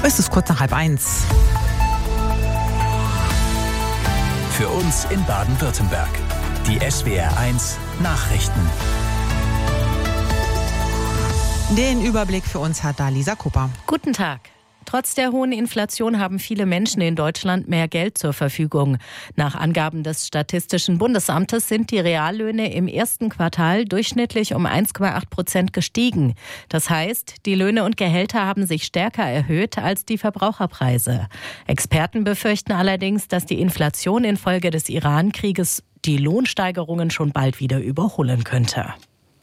Es ist kurz nach 12:30. Für uns in Baden-Württemberg. Die SWR1 Nachrichten. Den Überblick für uns hat da Lisa Kupper. Guten Tag. Trotz der hohen Inflation haben viele Menschen in Deutschland mehr Geld zur Verfügung. Nach Angaben des Statistischen Bundesamtes sind die Reallöhne im ersten Quartal durchschnittlich um 1,8% gestiegen. Das heißt, die Löhne und Gehälter haben sich stärker erhöht als die Verbraucherpreise. Experten befürchten allerdings, dass die Inflation infolge des Iran-Krieges die Lohnsteigerungen schon bald wieder überholen könnte.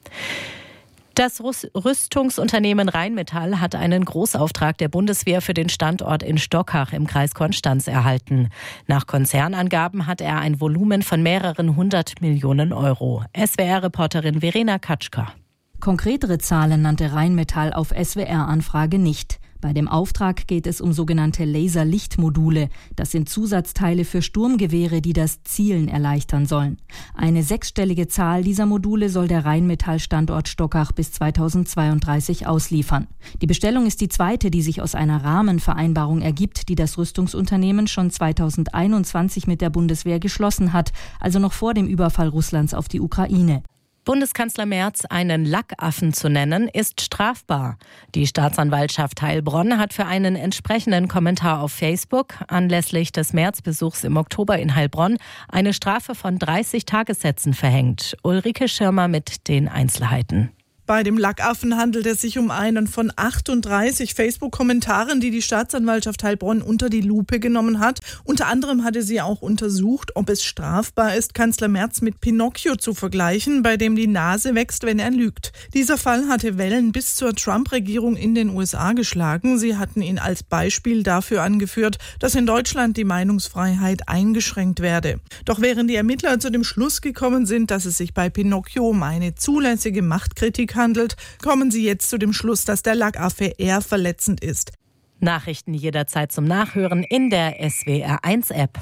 Das Rüstungsunternehmen Rheinmetall hat einen Großauftrag der Bundeswehr für den Standort in Stockach im Kreis Konstanz erhalten. Nach Konzernangaben hat er ein Volumen von mehreren 100 Millionen Euro. SWR-Reporterin Verena Katschka. Konkretere Zahlen nannte Rheinmetall auf SWR-Anfrage nicht. Bei dem Auftrag geht es um sogenannte Laserlichtmodule. Das sind Zusatzteile für Sturmgewehre, die das Zielen erleichtern sollen. Eine 6-stellige Zahl dieser Module soll der Rheinmetall-Standort Stockach bis 2032 ausliefern. Die Bestellung ist die zweite, die sich aus einer Rahmenvereinbarung ergibt, die das Rüstungsunternehmen schon 2021 mit der Bundeswehr geschlossen hat, also noch vor dem Überfall Russlands auf die Ukraine. Bundeskanzler Merz einen Lackaffen zu nennen, ist strafbar. Die Staatsanwaltschaft Heilbronn hat für einen entsprechenden Kommentar auf Facebook anlässlich des Merz-Besuchs im Oktober in Heilbronn eine Strafe von 30 Tagessätzen verhängt. Ulrike Schirmer mit den Einzelheiten. Bei dem Lackaffen handelt es sich um einen von 38 Facebook-Kommentaren, die die Staatsanwaltschaft Heilbronn unter die Lupe genommen hat. Unter anderem hatte sie auch untersucht, ob es strafbar ist, Kanzler Merz mit Pinocchio zu vergleichen, bei dem die Nase wächst, wenn er lügt. Dieser Fall hatte Wellen bis zur Trump-Regierung in den USA geschlagen. Sie hatten ihn als Beispiel dafür angeführt, dass in Deutschland die Meinungsfreiheit eingeschränkt werde. Doch während die Ermittler zu dem Schluss gekommen sind, dass es sich bei Pinocchio um eine zulässige Machtkritik handelt, kommen sie jetzt zu dem Schluss, dass der Lackaffe eher verletzend ist. Nachrichten jederzeit zum Nachhören in der SWR1-App.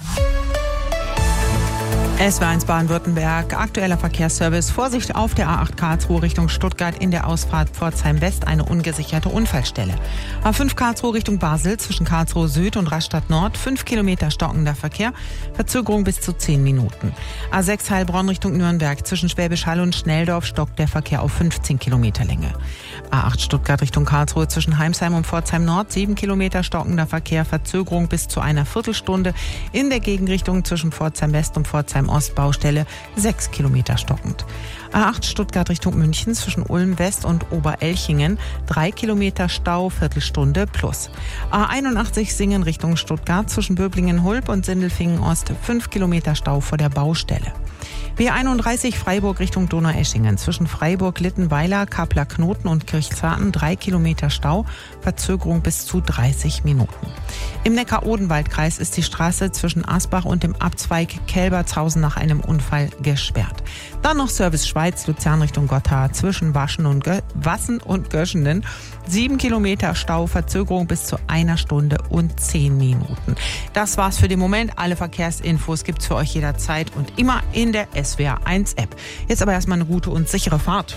SWR1 Baden-Württemberg, aktueller Verkehrsservice. Vorsicht auf der A8 Karlsruhe Richtung Stuttgart in der Ausfahrt Pforzheim West, eine ungesicherte Unfallstelle. A5 Karlsruhe Richtung Basel zwischen Karlsruhe Süd und Rastatt Nord, 5 Kilometer stockender Verkehr, Verzögerung bis zu 10 Minuten. A6 Heilbronn Richtung Nürnberg zwischen Schwäbisch Hall und Schnelldorf stockt der Verkehr auf 15 Kilometer Länge. A8 Stuttgart Richtung Karlsruhe zwischen Heimsheim und Pforzheim Nord, 7 Kilometer stockender Verkehr, Verzögerung bis zu einer Viertelstunde. In der Gegenrichtung zwischen Pforzheim West und Pforzheim Ost Baustelle 6 Kilometer stockend. A8 Stuttgart Richtung München zwischen Ulm West und Oberelchingen 3 Kilometer Stau, Viertelstunde plus. A81 Singen Richtung Stuttgart zwischen Böblingen-Hulb und Sindelfingen Ost 5 Kilometer Stau vor der Baustelle. B31 Freiburg Richtung Donaueschingen zwischen Freiburg, Littenweiler, Kapler-Knoten und Kirchzarten 3 Kilometer Stau, Verzögerung bis zu 30 Minuten. Im Neckar-Odenwald-Kreis ist die Straße zwischen Asbach und dem Abzweig Kelbertshausen nach einem Unfall gesperrt. Dann noch Service Schweiz, Luzern Richtung Gotthard zwischen Wassen und Göschenen 7 Kilometer Stau, Verzögerung bis zu 1 Stunde und 10 Minuten. Das war's für den Moment. Alle Verkehrsinfos gibt's für euch jederzeit und immer in der SWR1-App. Jetzt aber erstmal eine gute und sichere Fahrt.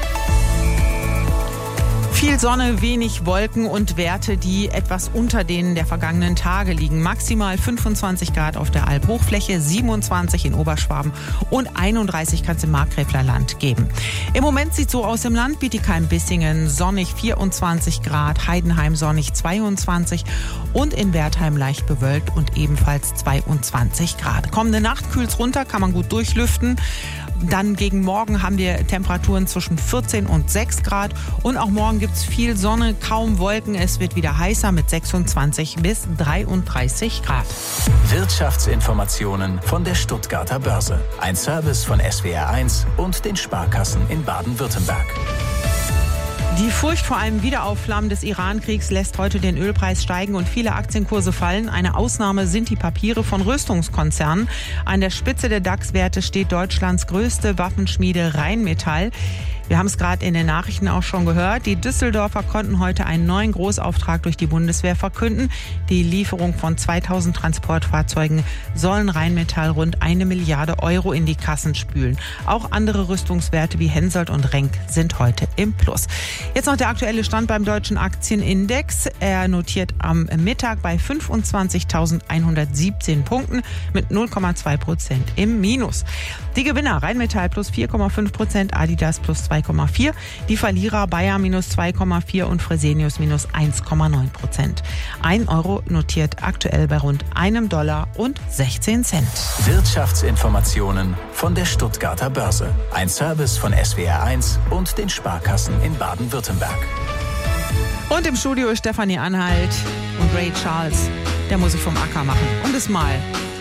Viel Sonne, wenig Wolken und Werte, die etwas unter denen der vergangenen Tage liegen. Maximal 25 Grad auf der Alb-Hochfläche, 27 in Oberschwaben und 31 kann es im Markgräflerland geben. Im Moment sieht so aus im Land: Bietigheim-Bissingen sonnig 24 Grad, Heidenheim sonnig 22 und in Wertheim leicht bewölkt und ebenfalls 22 Grad. Kommende Nacht kühlt's runter, kann man gut durchlüften. Dann gegen morgen haben wir Temperaturen zwischen 14 und 6 Grad. Und auch morgen gibt es viel Sonne, kaum Wolken. Es wird wieder heißer mit 26 bis 33 Grad. Wirtschaftsinformationen von der Stuttgarter Börse. Ein Service von SWR1 und den Sparkassen in Baden-Württemberg. Die Furcht vor einem Wiederaufflammen des Iran-Kriegs lässt heute den Ölpreis steigen und viele Aktienkurse fallen. Eine Ausnahme sind die Papiere von Rüstungskonzernen. An der Spitze der DAX-Werte steht Deutschlands größte Waffenschmiede Rheinmetall. Wir haben es gerade in den Nachrichten auch schon gehört. Die Düsseldorfer konnten heute einen neuen Großauftrag durch die Bundeswehr verkünden. Die Lieferung von 2000 Transportfahrzeugen sollen Rheinmetall rund 1 Milliarde Euro in die Kassen spülen. Auch andere Rüstungswerte wie Hensoldt und Renk sind heute im Plus. Jetzt noch der aktuelle Stand beim deutschen Aktienindex. Er notiert am Mittag bei 25.117 Punkten mit 0,2% im Minus. Die Gewinner Rheinmetall plus 4,5%, Adidas plus 2,4%, die Verlierer Bayer minus 2,4% und Fresenius minus 1,9%. 1 Euro notiert aktuell bei rund $1,16. Wirtschaftsinformationen von der Stuttgarter Börse. Ein Service von SWR1 und den Sparkassen in Baden-Württemberg. Und im Studio ist Stefanie Anhalt und Ray Charles. Der muss sich vom Acker machen. Und es mal